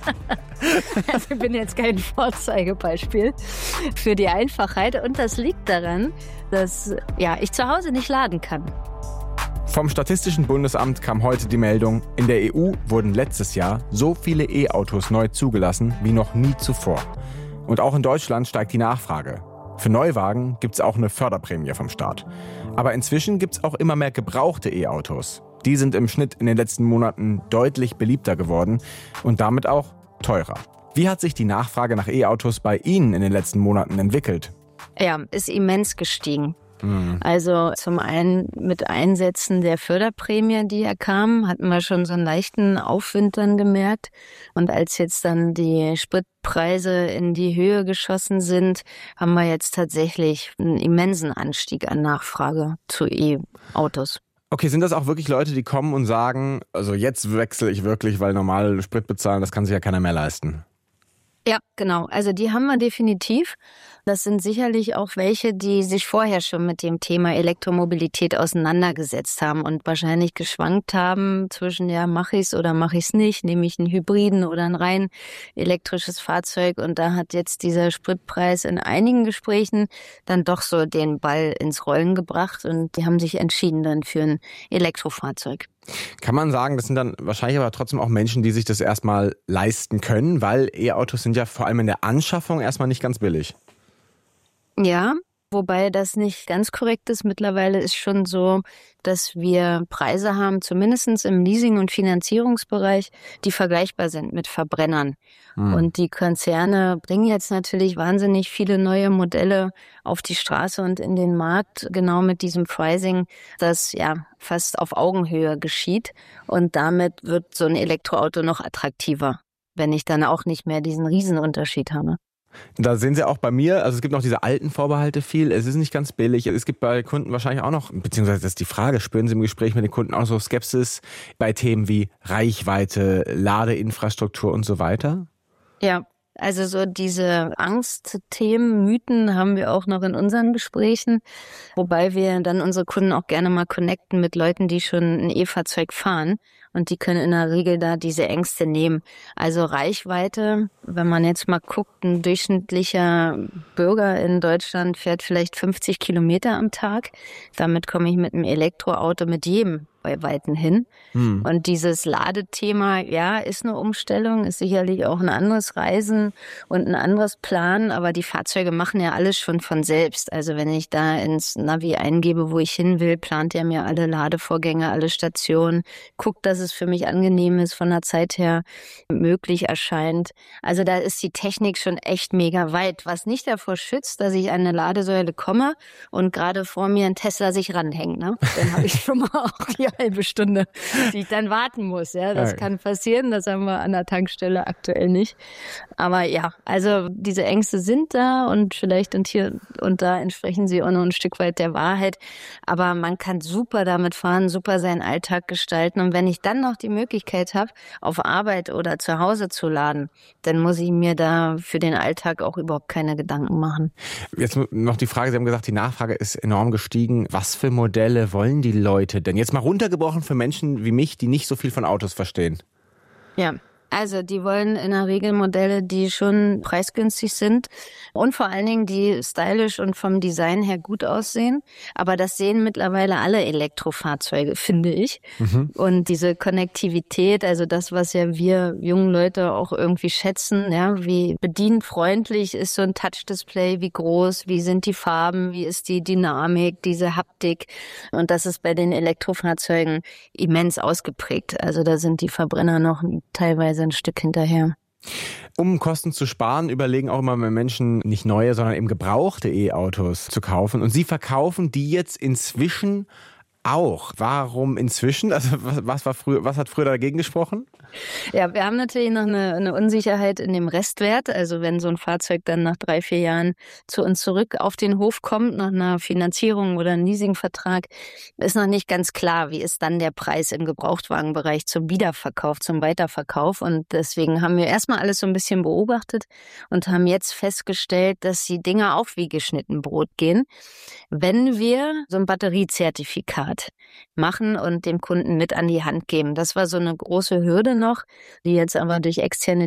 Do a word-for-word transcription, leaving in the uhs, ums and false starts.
Also ich bin jetzt kein Vorzeigebeispiel für die Einfachheit. Und das liegt daran, dass ja, ich zu Hause nicht laden kann. Vom Statistischen Bundesamt kam heute die Meldung, in der E U wurden letztes Jahr so viele E-Autos neu zugelassen wie noch nie zuvor. Und auch in Deutschland steigt die Nachfrage. Für Neuwagen gibt es auch eine Förderprämie vom Staat. Aber inzwischen gibt es auch immer mehr gebrauchte E-Autos. Die sind im Schnitt in den letzten Monaten deutlich beliebter geworden und damit auch teurer. Wie hat sich die Nachfrage nach E-Autos bei Ihnen in den letzten Monaten entwickelt? Ja, ist immens gestiegen. Also zum einen mit Einsätzen der Förderprämie, die ja kamen, hatten wir schon so einen leichten Aufwind dann gemerkt. Und als jetzt dann die Spritpreise in die Höhe geschossen sind, haben wir jetzt tatsächlich einen immensen Anstieg an Nachfrage zu E-Autos. Okay, sind das auch wirklich Leute, die kommen und sagen, also jetzt wechsle ich wirklich, weil normal Sprit bezahlen, das kann sich ja keiner mehr leisten? Ja, genau. Also die haben wir definitiv. Das sind sicherlich auch welche, die sich vorher schon mit dem Thema Elektromobilität auseinandergesetzt haben und wahrscheinlich geschwankt haben zwischen, ja, mache ich's oder mache ich's nicht, nehme ich einen Hybriden oder ein rein elektrisches Fahrzeug. Und da hat jetzt dieser Spritpreis in einigen Gesprächen dann doch so den Ball ins Rollen gebracht und die haben sich entschieden dann für ein Elektrofahrzeug. Kann man sagen, das sind dann wahrscheinlich aber trotzdem auch Menschen, die sich das erstmal leisten können, weil E-Autos sind ja vor allem in der Anschaffung erstmal nicht ganz billig. Ja, wobei das nicht ganz korrekt ist. Mittlerweile ist schon so, dass wir Preise haben, zumindest im Leasing- und Finanzierungsbereich, die vergleichbar sind mit Verbrennern. Hm. Und die Konzerne bringen jetzt natürlich wahnsinnig viele neue Modelle auf die Straße und in den Markt, genau mit diesem Pricing, das ja fast auf Augenhöhe geschieht. Und damit wird so ein Elektroauto noch attraktiver, wenn ich dann auch nicht mehr diesen Riesenunterschied habe. Da sehen Sie auch bei mir, also es gibt noch diese alten Vorbehalte viel, es ist nicht ganz billig. Es gibt bei Kunden wahrscheinlich auch noch, beziehungsweise das ist die Frage, spüren Sie im Gespräch mit den Kunden auch so Skepsis bei Themen wie Reichweite, Ladeinfrastruktur und so weiter? Ja, also so diese Angstthemen, Mythen haben wir auch noch in unseren Gesprächen, wobei wir dann unsere Kunden auch gerne mal connecten mit Leuten, die schon ein E-Fahrzeug fahren. Und die können in der Regel da diese Ängste nehmen. Also Reichweite, wenn man jetzt mal guckt, ein durchschnittlicher Bürger in Deutschland fährt vielleicht fünfzig Kilometer am Tag. Damit komme ich mit einem Elektroauto mit jedem bei Weitem hin. Hm. Und dieses Ladethema, ja, ist eine Umstellung, ist sicherlich auch ein anderes Reisen und ein anderes Plan, aber die Fahrzeuge machen ja alles schon von selbst. Also wenn ich da ins Navi eingebe, wo ich hin will, plant er mir alle Ladevorgänge, alle Stationen, guckt, dass es für mich angenehm ist, von der Zeit her möglich erscheint. Also da ist die Technik schon echt mega weit, was nicht davor schützt, dass ich an eine Ladesäule komme und gerade vor mir ein Tesla sich ranhängt. Ne? Dann habe ich schon mal auch die halbe Stunde, die ich dann warten muss. Ja, das kann passieren, das haben wir an der Tankstelle aktuell nicht. Aber ja, also diese Ängste sind da und vielleicht und hier und da entsprechen sie auch noch ein Stück weit der Wahrheit. Aber man kann super damit fahren, super seinen Alltag gestalten. Und wenn ich dann noch die Möglichkeit habe, auf Arbeit oder zu Hause zu laden, dann muss ich mir da für den Alltag auch überhaupt keine Gedanken machen. Jetzt noch die Frage, Sie haben gesagt, die Nachfrage ist enorm gestiegen. Was für Modelle wollen die Leute denn? Jetzt mal runtergebrochen für Menschen wie mich, die nicht so viel von Autos verstehen. Ja. Also die wollen in der Regel Modelle, die schon preisgünstig sind und vor allen Dingen, die stylisch und vom Design her gut aussehen. Aber das sehen mittlerweile alle Elektrofahrzeuge, finde ich. Mhm. Und diese Konnektivität, also das, was ja wir jungen Leute auch irgendwie schätzen, ja, wie bedienfreundlich ist so ein Touch-Display, wie groß, wie sind die Farben, wie ist die Dynamik, diese Haptik. Und das ist bei den Elektrofahrzeugen immens ausgeprägt. Also da sind die Verbrenner noch teilweise ein Stück hinterher. Um Kosten zu sparen, überlegen auch immer mehr Menschen, nicht neue, sondern eben gebrauchte E-Autos zu kaufen. Und Sie verkaufen die jetzt inzwischen auch. Warum inzwischen? Also was, was war früher, was hat früher dagegen gesprochen? Ja, wir haben natürlich noch eine, eine Unsicherheit in dem Restwert. Also wenn so ein Fahrzeug dann nach drei, vier Jahren zu uns zurück auf den Hof kommt, nach einer Finanzierung oder einem Leasingvertrag, ist noch nicht ganz klar, wie ist dann der Preis im Gebrauchtwagenbereich zum Wiederverkauf, zum Weiterverkauf. Und deswegen haben wir erstmal alles so ein bisschen beobachtet und haben jetzt festgestellt, dass die Dinger auch wie geschnitten Brot gehen, wenn wir so ein Batteriezertifikat machen und dem Kunden mit an die Hand geben. Das war so eine große Hürde noch, die jetzt aber durch externe